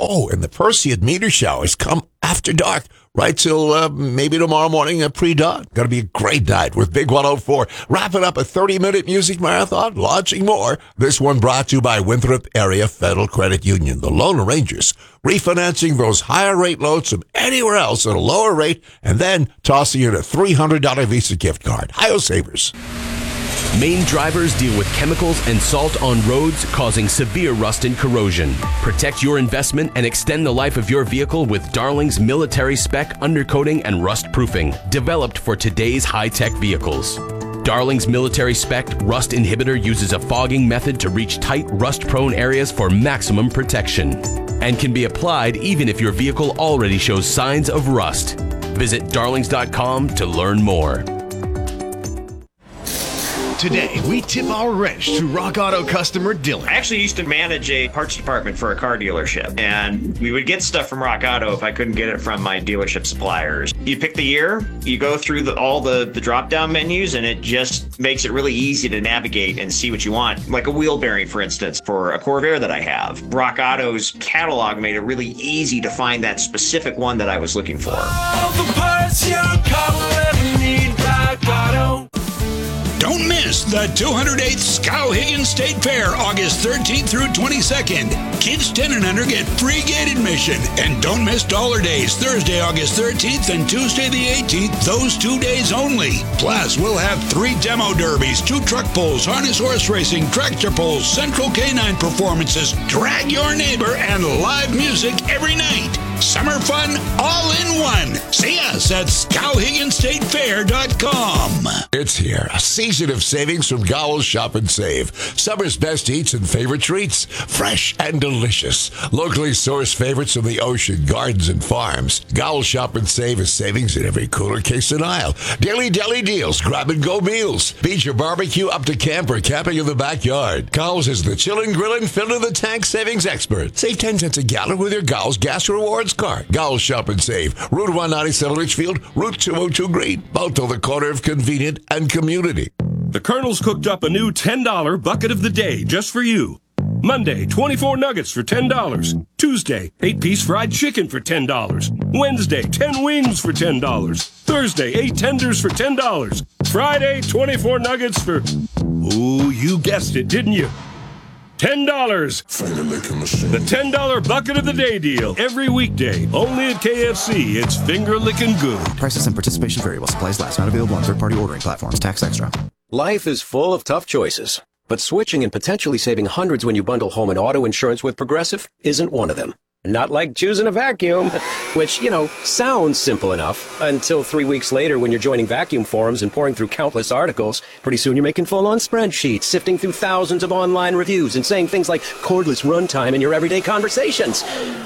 Oh, and the Perseid meteor showers come after dark, right till maybe tomorrow morning pre-dawn. Going to be a great night with Big 104. Wrapping up a 30-minute music marathon, launching more. This one brought to you by Winthrop Area Federal Credit Union, the Loan Arrangers, refinancing those higher rate loans from anywhere else at a lower rate, and then tossing in a $300 Visa gift card. Ohio Savers. Main drivers deal with chemicals and salt on roads, causing severe rust and corrosion. Protect your investment and extend the life of your vehicle with Darling's military spec undercoating and rust proofing, developed for today's high-tech vehicles. Darling's military spec rust inhibitor uses a fogging method to reach tight, rust-prone areas for maximum protection, and can be applied even if your vehicle already shows signs of rust. Visit darlings.com to learn more. Today, we tip our wrench to Rock Auto customer Dylan. I actually used to manage a parts department for a car dealership, and we would get stuff from Rock Auto if I couldn't get it from my dealership suppliers. You pick the year, you go through all the drop-down menus, and it just makes it really easy to navigate and see what you want. Like a wheel bearing, for instance, for a Corvair that I have. Rock Auto's catalog made it really easy to find that specific one that I was looking for. All the parts your car will ever need, Rock Auto. Don't miss the 208th Skowhegan State Fair, August 13th through 22nd. Kids 10 and under get free gate admission. And don't miss Dollar Days, Thursday, August 13th and Tuesday the 18th, those 2 days only. Plus, we'll have 3 demo derbies, 2 truck pulls, harness horse racing, tractor pulls, central canine performances, drag your neighbor, and live music every night. Summer fun all in one. See us at SkowheganStateFair.com. It's here, a season of savings from Gowell's Shop and Save. Summer's best eats and favorite treats, fresh and delicious. Locally sourced favorites from the ocean, gardens, and farms. Gowell's Shop and Save is savings in every cooler, case, and aisle. Daily deli deals, grab-and-go meals. Beach or barbecue up to camper, camping in the backyard. Gowell's is the chillin', grillin', fill-to-the-tank savings expert. Save 10 cents a gallon with your Gowell's Gas Rewards card. Gowell's Shop and Save. Route 197 Richfield, Route 202 Green. Both on the corner of convenient and community. The Colonel's cooked up a new $10 bucket of the day just for you. Monday, 24 nuggets for $10. Tuesday, 8-piece fried chicken for $10. Wednesday, 10 wings for $10. Thursday, 8 tenders for $10. Friday, 24 nuggets for... Ooh, you guessed it, didn't you? $10. The $10 bucket of the day deal. Every weekday. Only at KFC. It's finger licking good. Prices and participation vary while supplies last. Not available on third-party ordering platforms. Tax extra. Life is full of tough choices. But switching and potentially saving hundreds when you bundle home and auto insurance with Progressive isn't one of them. Not like choosing a vacuum, which, sounds simple enough until 3 weeks later when you're joining vacuum forums and pouring through countless articles. Pretty soon you're making full-on spreadsheets, sifting through thousands of online reviews and saying things like cordless runtime in your everyday conversations.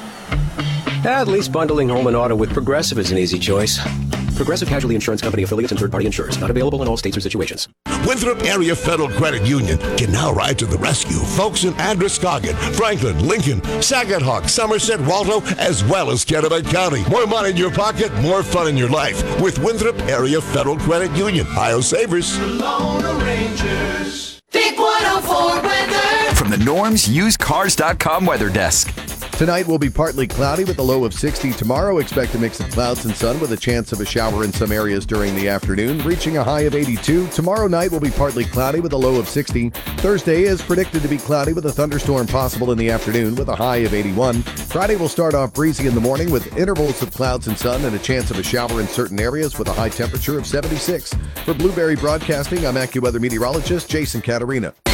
At least bundling home and auto with Progressive is an easy choice. Progressive Casualty Insurance Company affiliates and third-party insurers. Not available in all states or situations. Winthrop Area Federal Credit Union can now ride to the rescue. Folks in Androscoggin, Franklin, Lincoln, Saginaw, Somerset, Waldo, as well as Kennebec County. More money in your pocket, more fun in your life. With Winthrop Area Federal Credit Union. Ohio Savers. Loan Arrangers. Big 104 weather. From the NormsUsedCars.com weather desk. Tonight will be partly cloudy with a low of 60. Tomorrow, expect a mix of clouds and sun with a chance of a shower in some areas during the afternoon, reaching a high of 82. Tomorrow night will be partly cloudy with a low of 60. Thursday is predicted to be cloudy with a thunderstorm possible in the afternoon with a high of 81. Friday will start off breezy in the morning with intervals of clouds and sun and a chance of a shower in certain areas with a high temperature of 76. For Blueberry Broadcasting, I'm AccuWeather meteorologist Jason Caterina.